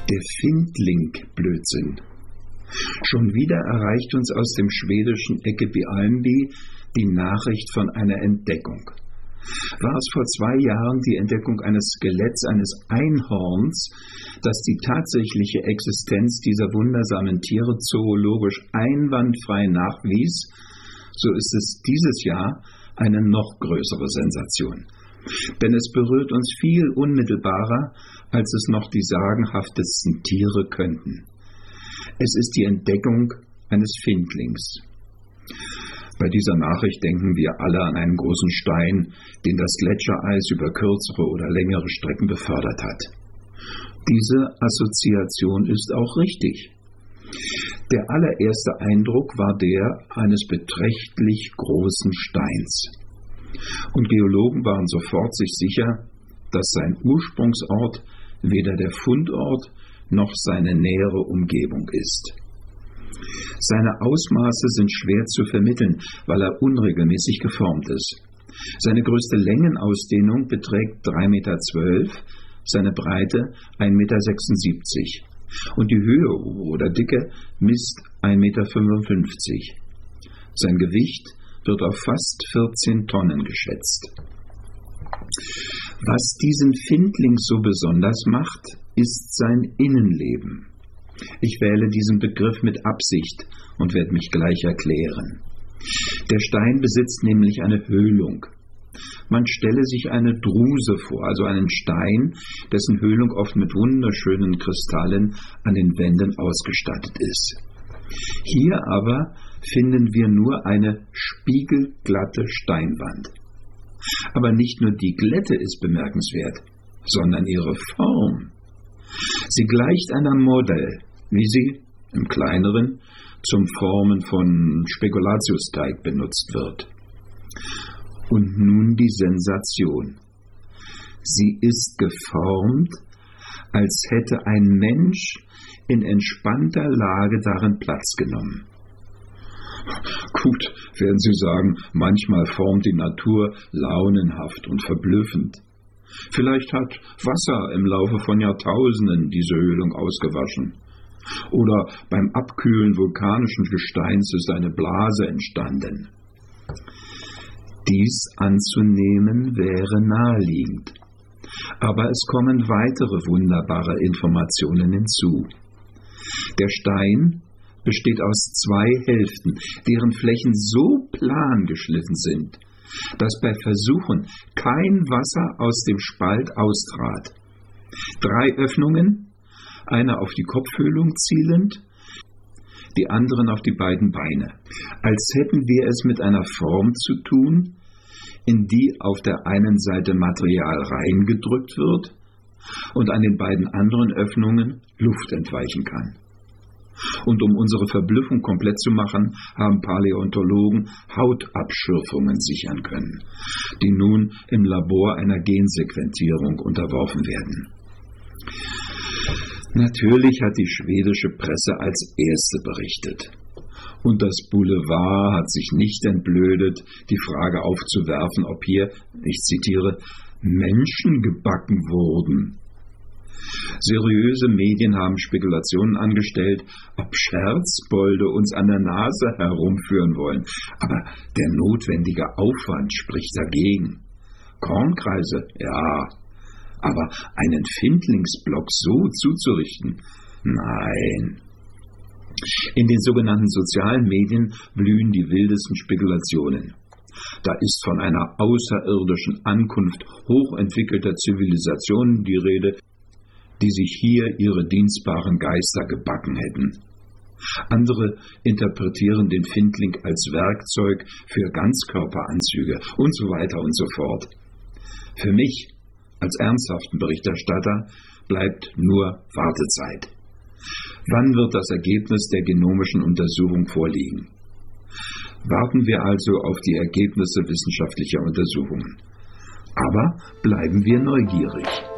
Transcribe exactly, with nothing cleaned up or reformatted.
Der Findling-Blödsinn. Schon wieder erreicht uns aus dem schwedischen Ekebyalmby die Nachricht von einer Entdeckung. War es vor zwei Jahren die Entdeckung eines Skeletts eines Einhorns, das die tatsächliche Existenz dieser wundersamen Tiere zoologisch einwandfrei nachwies, so ist es dieses Jahr eine noch größere Sensation. Denn es berührt uns viel unmittelbarer, als es noch die sagenhaftesten Tiere könnten. Es ist die Entdeckung eines Findlings. Bei dieser Nachricht denken wir alle an einen großen Stein, den das Gletschereis über kürzere oder längere Strecken befördert hat. Diese Assoziation ist auch richtig. Der allererste Eindruck war der eines beträchtlich großen Steins. Und Geologen waren sofort sich sicher, dass sein Ursprungsort weder der Fundort noch seine nähere Umgebung ist. Seine Ausmaße sind schwer zu vermitteln, weil er unregelmäßig geformt ist. Seine größte Längenausdehnung beträgt drei Meter zwölf, seine Breite ein Meter sechsundsiebzig und die Höhe oder Dicke misst ein Meter fünfundfünfzig. Sein Gewicht wird auf fast vierzehn Tonnen geschätzt. Was diesen Findling so besonders macht, ist sein Innenleben. Ich wähle diesen Begriff mit Absicht und werde mich gleich erklären. Der Stein besitzt nämlich eine Höhlung. Man stelle sich eine Druse vor, also einen Stein, dessen Höhlung oft mit wunderschönen Kristallen an den Wänden ausgestattet ist. Hier aber finden wir nur eine spiegelglatte Steinwand. Aber nicht nur die Glätte ist bemerkenswert, sondern ihre Form. Sie gleicht einer Model, wie sie im Kleineren zum Formen von Spekulatiusteig benutzt wird. Und nun die Sensation. Sie ist geformt, als hätte ein Mensch in entspannter Lage darin Platz genommen. Gut, werden Sie sagen, manchmal formt die Natur launenhaft und verblüffend. Vielleicht hat Wasser im Laufe von Jahrtausenden diese Höhlung ausgewaschen. Oder beim Abkühlen vulkanischen Gesteins ist eine Blase entstanden. Dies anzunehmen wäre naheliegend. Aber es kommen weitere wunderbare Informationen hinzu. Der Stein besteht aus zwei Hälften, deren Flächen so plan geschliffen sind, dass bei Versuchen kein Wasser aus dem Spalt austrat. Drei Öffnungen, eine auf die Kopfhöhlung zielend, die anderen auf die beiden Beine, als hätten wir es mit einer Form zu tun, in die auf der einen Seite Material reingedrückt wird und an den beiden anderen Öffnungen Luft entweichen kann. Und um unsere Verblüffung komplett zu machen, haben Paläontologen Hautabschürfungen sichern können, die nun im Labor einer Gensequenzierung unterworfen werden. Natürlich hat die schwedische Presse als erste berichtet. Und das Boulevard hat sich nicht entblödet, die Frage aufzuwerfen, ob hier, ich zitiere, Menschen gebacken wurden. Seriöse Medien haben Spekulationen angestellt, ob Scherzbolde uns an der Nase herumführen wollen. Aber der notwendige Aufwand spricht dagegen. Kornkreise, ja, aber einen Findlingsblock so zuzurichten, nein. In den sogenannten sozialen Medien blühen die wildesten Spekulationen. Da ist von einer außerirdischen Ankunft hochentwickelter Zivilisationen die Rede, die sich hier ihre dienstbaren Geister gebacken hätten. Andere interpretieren den Findling als Werkzeug für Ganzkörperanzüge und so weiter und so fort. Für mich, als ernsthaften Berichterstatter, bleibt nur Wartezeit. Wann wird das Ergebnis der genomischen Untersuchung vorliegen? Warten wir also auf die Ergebnisse wissenschaftlicher Untersuchungen. Aber bleiben wir neugierig.